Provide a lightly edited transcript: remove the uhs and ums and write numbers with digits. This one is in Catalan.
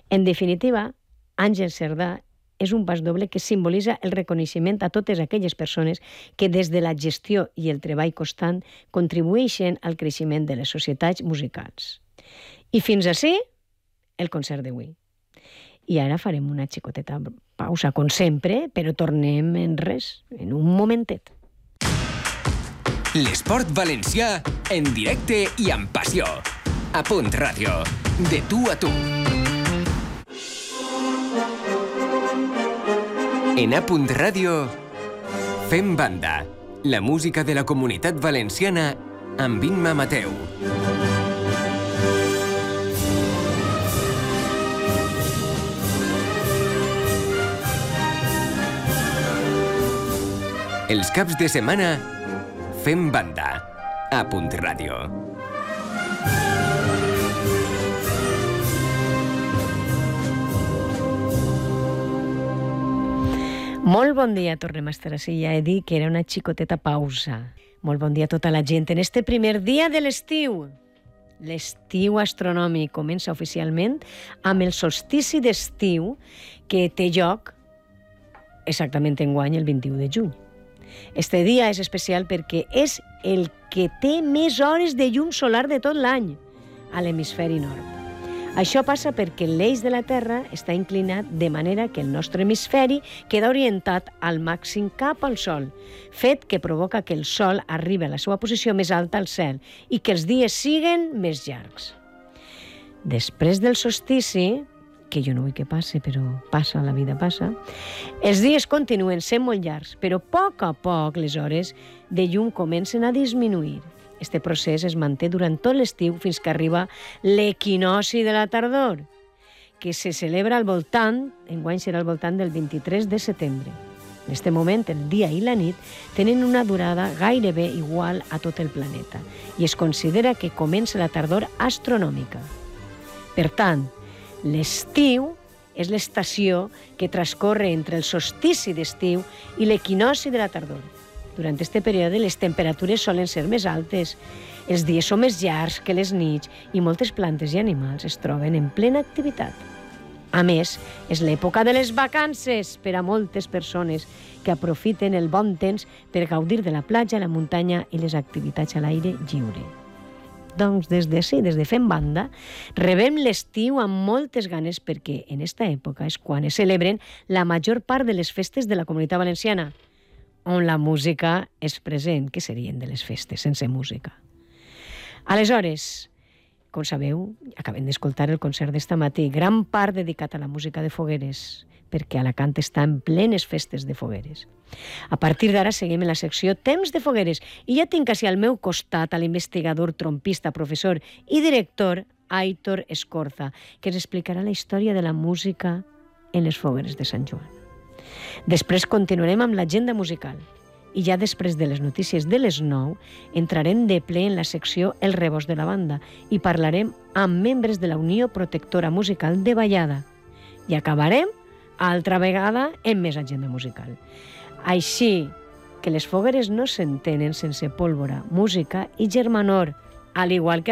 En definitiva, Àngel Cerdà és un pas doble que simbolitza el reconeixement a totes aquelles persones que des de la gestió i el treball constant contribueixen al creixement de les societats musicals. I fins ací el concert d'avui. I ara farem una xicoteta pausa, com sempre, però tornem en res, en un momentet. L'esport valencià en directe i amb passió. A Punt Ràdio, de tu a tu. En A Punt Ràdio, fem banda. La música de la Comunitat Valenciana amb Imma Mateu. Els caps de setmana, fem banda. A Punt Ràdio. Molt bon dia, tornem a estar així. Ja he dit que era una xicoteta pausa. Molt bon dia a tota la gent. En este primer dia de l'estiu, l'estiu astronòmic comença oficialment amb el solstici d'estiu que té lloc exactament enguany el 21 de juny. Este dia és especial perquè és el que té més hores de llum solar de tot l'any a l'hemisferi nord. Això passa perquè l'eix de la Terra està inclinat de manera que el nostre hemisferi queda orientat al màxim cap al Sol, fet que provoca que el Sol arribi a la seva posició més alta al cel i que els dies siguen més llargs. Després del solstici, que jo no vull que passi, però passa, la vida passa, els dies continuen sent molt llargs, però a poc les hores de llum comencen a disminuir. Este procés es manté durant tot l'estiu fins que arriba l'equinoci de la tardor, que se celebra al voltant, enguany serà al voltant del 23 de setembre. En aquest moment, el dia i la nit tenen una durada gairebé igual a tot el planeta i es considera que comença la tardor astronòmica. Per tant, l'estiu és l'estació que transcorre entre el solstici d'estiu i l'equinoci de la tardor. Durant aquest període les temperatures solen ser més altes, els dies són més llargs que les nits i moltes plantes i animals es troben en plena activitat. A més, és l'època de les vacances per a moltes persones que aprofiten el bon temps per gaudir de la platja, la muntanya i les activitats a l'aire lliure. Doncs des de Fem Banda, rebem l'estiu amb moltes ganes perquè en aquesta època és quan es celebren la major part de les festes de la Comunitat Valenciana, on la música és present. Què serien de les festes sense música? Aleshores, com sabeu, acabem d'escoltar el concert d'esta matí, gran part dedicat a la música de fogueres, perquè Alacant està en plenes festes de fogueres. A partir d'ara seguim en la secció Temps de fogueres i ja tinc així al meu costat a l'investigador, trompista, professor i director Aitor Escorza, que ens explicarà la història de la música en les fogueres de Sant Joan. Després continuarem amb l'agenda musical i ja després de les notícies de les 9 entrarem de ple en la secció El rebost de la banda i parlarem amb membres de la Unió Protectora Musical de Vallada i acabarem altra vegada en més agenda musical. Així que les fogueres no s'entenen sense pólvora, música i germanor, al igual que